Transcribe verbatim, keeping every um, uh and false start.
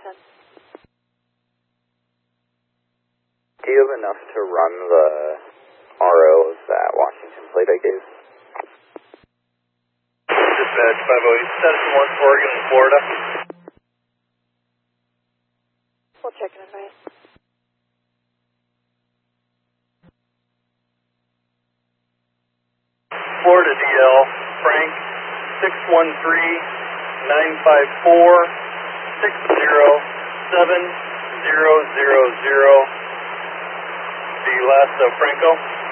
Washington. Do you have enough to run the R O of that Washington plate I gave? Dispatch five oh eight, status one, Oregon and Florida. We'll check and advise. Florida D L, Frank, six one three, nine five four, six zero seven zero zero zero. The last of Franco.